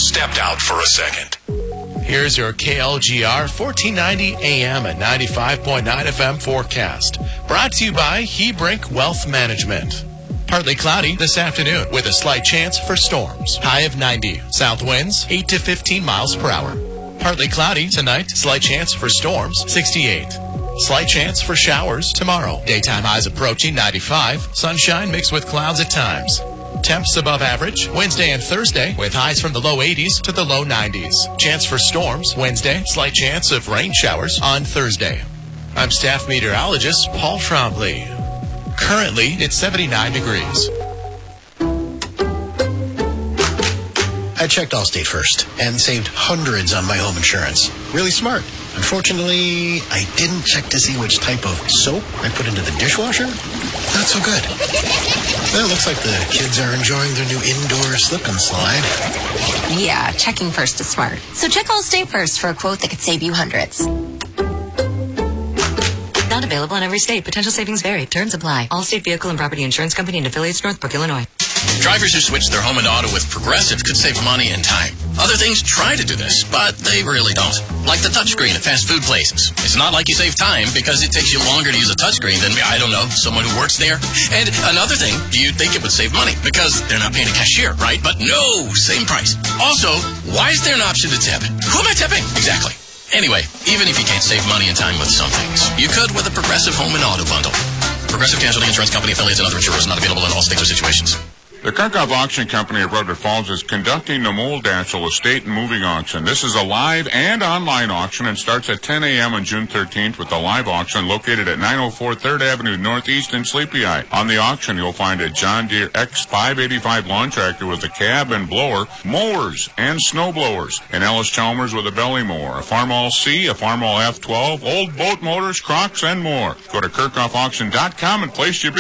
stepped out for a second. Here's your KLGR 1490 AM and 95.9 FM forecast. Brought to you by Hebrink Wealth Management. Partly cloudy this afternoon with a slight chance for storms. High of 90. South winds 8 to 15 miles per hour. Partly cloudy tonight. Slight chance for storms 68. Slight chance for showers tomorrow. Daytime highs approaching 95. Sunshine mixed with clouds at times. Temps above average Wednesday and Thursday with highs from the low 80s to the low 90s. Chance for storms Wednesday. Slight chance of rain showers on Thursday. I'm staff meteorologist Paul Trombley. Currently, it's 79 degrees. I checked Allstate first and saved hundreds on my home insurance. Really smart. Unfortunately, I didn't check to see which type of soap I put into the dishwasher. Not so good. Well, it looks like the kids are enjoying their new indoor slip and slide. Yeah, checking first is smart. So check Allstate first for a quote that could save you hundreds. Not available in every state. Potential savings vary. Terms apply. Allstate Vehicle and Property Insurance Company and affiliates, Northbrook, Illinois. Drivers who switch their home and auto with Progressive could save money and time. Other things try to do this, but they really don't. Like the touchscreen at fast food places. It's not like you save time because it takes you longer to use a touchscreen than, I don't know, someone who works there. And another thing, you'd think it would save money because they're not paying a cashier, right? But no, same price. Also, why is there an option to tip? Who am I tipping? Exactly. Anyway, even if you can't save money and time with some things, you could with a Progressive Home and Auto Bundle. Progressive Casualty Insurance Company, affiliates, and other insurers not available in all states or situations. The Kirchhoff Auction Company of Rutherford Falls is conducting the Moldashel Estate and Moving Auction. This is a live and online auction and starts at 10 a.m. on June 13th with the live auction located at 904 3rd Avenue Northeast in Sleepy Eye. On the auction, you'll find a John Deere X585 lawn tractor with a cab and blower, mowers, and snow blowers, an Ellis Chalmers with a belly mower, a Farmall C, a Farmall F12, old boat motors, Crocs, and more. Go to KirchhoffAuction.com and place your bid.